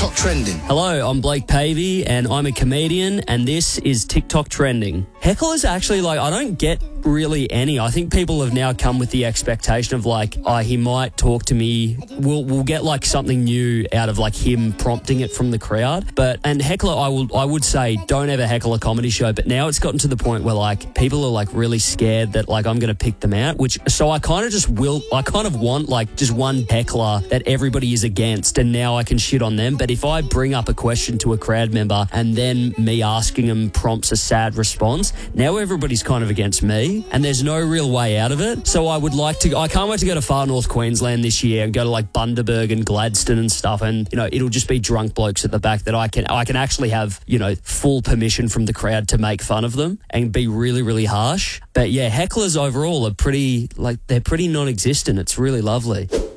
TikTok Trending. Hello, I'm Blake Pavey and I'm a comedian and this is TikTok Trending. Hecklers actually, I don't get really any. I think people have now come with the expectation of he might talk to me. We'll get something new out of him prompting it from the crowd. And heckler, I would say don't ever heckle a comedy show. But now it's gotten to the point where people are really scared that I'm going to pick them out. So I kind of want just one heckler that everybody is against, and now I can shit on them. But if I bring up a question to a crowd member and then me asking them prompts a sad response, now everybody's kind of against me, and there's no real way out of it. So I can't wait to go to far north Queensland this year and go to Bundaberg and Gladstone and stuff, and it'll just be drunk blokes at the back that I can actually have full permission from the crowd to make fun of them and be really, really harsh. But yeah, hecklers overall are pretty non-existent. It's really lovely.